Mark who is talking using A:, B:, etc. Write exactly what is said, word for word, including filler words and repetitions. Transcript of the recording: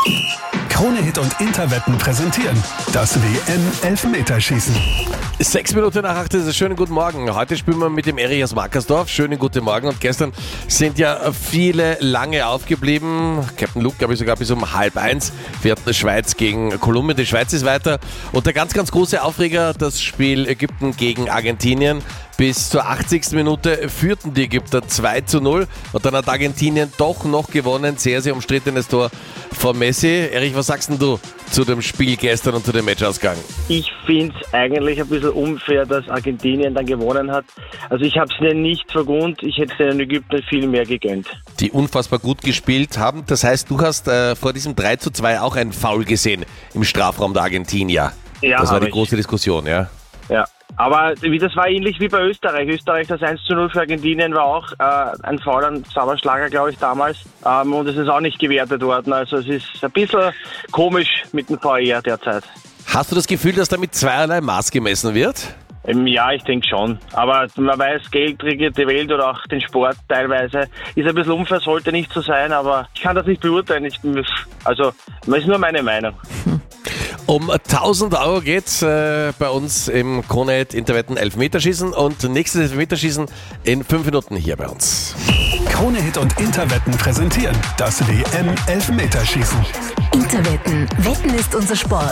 A: Krone-Hit und Interwetten präsentieren das W M-Elfmeterschießen.
B: Sechs Minuten nach acht ist es. Schönen guten Morgen. Heute spielen wir mit dem Erich aus Wackersdorf. Schönen guten Morgen. Und gestern sind ja viele lange aufgeblieben. Captain Luke, glaube ich, sogar bis um halb eins. Wir hatten Schweiz gegen Kolumbien. Die Schweiz ist weiter. Und der ganz, ganz große Aufreger, das Spiel Ägypten gegen Argentinien. Bis zur achtzigsten Minute führten die Ägypter zwei zu null und dann hat Argentinien doch noch gewonnen. Sehr, sehr umstrittenes Tor von Messi. Erich, was sagst denn du zu dem Spiel gestern und zu dem Matchausgang?
C: Ich finde es eigentlich ein bisschen unfair, dass Argentinien dann gewonnen hat. Also ich habe es ihnen nicht vergönnt, ich hätte den Ägyptern viel mehr gegönnt.
B: Die unfassbar gut gespielt haben. Das heißt, du hast äh, vor diesem drei zu zwei auch einen Foul gesehen im Strafraum der Argentinier.
C: Ja,
B: das war die
C: ich.
B: große Diskussion, ja?
C: Ja. Aber das war ähnlich wie bei Österreich. Österreich, das eins zu null für Argentinien war auch äh, ein Foul, ein Zauberschlager, glaube ich, damals. Ähm, und es ist auch nicht gewertet worden. Also es ist ein bisschen komisch mit dem V R derzeit.
B: Hast du das Gefühl, dass damit zweierlei Maß gemessen wird?
C: Ähm, ja, ich denke schon. Aber man weiß, Geld regiert die Welt oder auch den Sport teilweise. Ist ein bisschen unfair, sollte nicht so sein, aber ich kann das nicht beurteilen. Ich, also, das ist nur meine Meinung.
B: Um tausend Euro geht's äh, bei uns im Krone-Hit Interwetten Elfmeterschießen und nächstes Elfmeterschießen in fünf Minuten hier bei uns.
A: Krone-Hit und Interwetten präsentieren das W M-Elfmeterschießen.
D: Interwetten. Wetten ist unser Sport.